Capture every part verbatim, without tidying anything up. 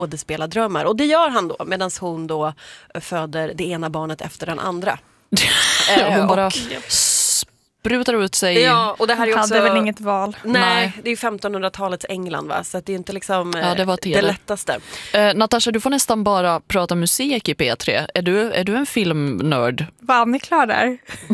skådespela drömmar. Och det gör han då, medan hon då föder det ena barnet efter den andra. Hon bara sprutar ut sig. Ja, och det här är också... hade väl inget val. Nej, Nej. det är femtonhundratalets England, va? Så att det är inte liksom Ja, det var det lättaste. Eh, Natasha, du får nästan bara prata musik i P tre. Är du, är du en filmnörd? Var Annie klar där?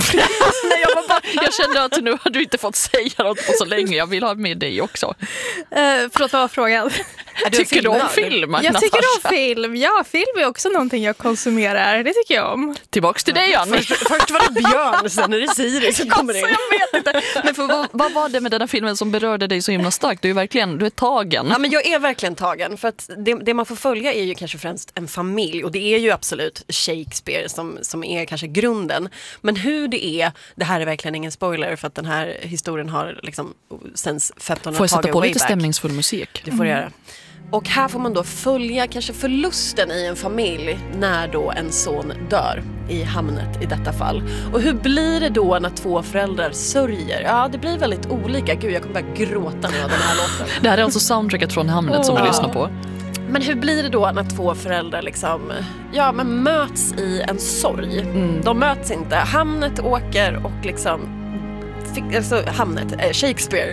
Nej, jag, var bara, jag kände att nu har du inte fått säga något på så länge. Jag vill ha med dig också. Uh, förlåt, vad var frågan? Tycker du om film, Jag Natasha? tycker om film. Ja, film är också någonting jag konsumerar. Det tycker jag om. Tillbaks till dig, Annie. Först, först var det Björn, sen är det Siri som kommer in. Alltså, jag vet inte. Men för, vad, vad var det med den här filmen som berörde dig så himla starkt? Du är verkligen, du är tagen. Ja, men jag är verkligen tagen. För att det, det man får följa är ju kanske främst en familj. Och det är ju absolut Shakespeare som, som är kanske grunden. Men hur det är, det här är verkligen ingen spoiler. För att den här historien har liksom sen femtonhundratalet. Får jag sätta på lite back. stämningsfull musik? Det får du göra. Och här får man då följa kanske förlusten i en familj när då en son dör, i Hamnet i detta fall. Och hur blir det då när två föräldrar sörjer? Ja, det blir väldigt olika. Gud, jag kommer bara gråta nu av den här låten. Det här är alltså soundtracket från Hamnet som vi Ja. lyssnar på. Men hur blir det då när två föräldrar liksom, ja, men möts i en sorg? Mm. De möts inte. Hamnet åker och liksom, fick, alltså Hamnet, eh, Shakespeare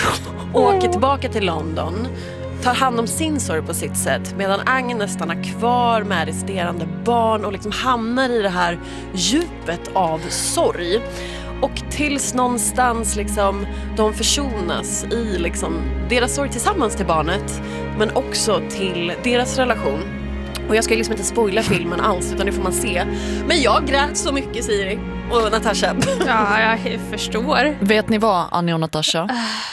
åker tillbaka till London, tar hand om sin sorg på sitt sätt, medan Agnes stannar kvar med resterande barn och liksom hamnar i det här djupet av sorg. Och tills någonstans liksom de försonas i liksom deras sorg tillsammans till barnet, men också till deras relation. Och jag ska liksom inte spoila filmen alls, utan det får man se. Men jag grät så mycket, Siri och Natasha. Ja, jag förstår. Vet ni vad, Annie och Natasha?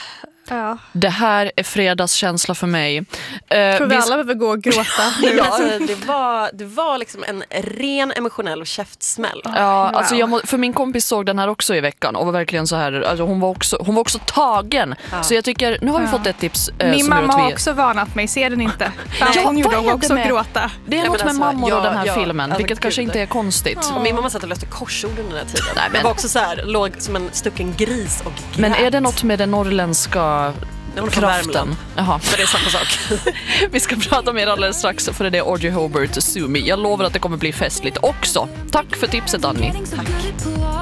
Ja. Det här är fredagskänsla för mig. Eh, Tror vi vi- alla behöver gå och gråta. Ja, det var, det var liksom en ren emotionell käftsmäll. Ja, Wow. alltså jag må, för min kompis såg den här också i veckan och var verkligen så här, alltså hon var också hon var också tagen. Ja. Så jag tycker, nu har vi Ja. fått ett tips eh, Min som mamma gör att har vi, också varnat mig, ser den inte. För Ja, hon gjorde vad är det också med- gråta. det är Nej, något men med alltså, mammor och ja, den här ja, filmen, alltså, vilket kanske gud. inte är konstigt. Och min mamma satt och löste korsord under den här tiden. Nej, men- Jag var också så här, låg som en stucken gris och grät. Men är det något med den norrländska Nej, hon är från kraften? Värmland. Jaha. Men det är samma sak. Vi ska prata mer alldeles strax, för det är Audrey Hobart, Sue Me. Jag lovar att det kommer bli festligt också. Tack för tipset, Annie. Tack.